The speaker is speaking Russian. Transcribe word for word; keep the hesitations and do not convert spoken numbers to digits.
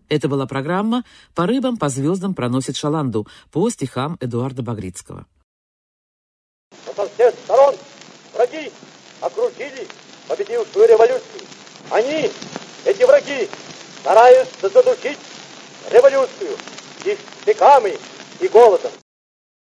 Это была программа «По рыбам, по звездам проносит Шаланду» по стихам Эдуарда Багрицкого. Со всех сторон враги окружили победившую революцию. Они, эти враги, стараются задушить революцию их штыками и голодом.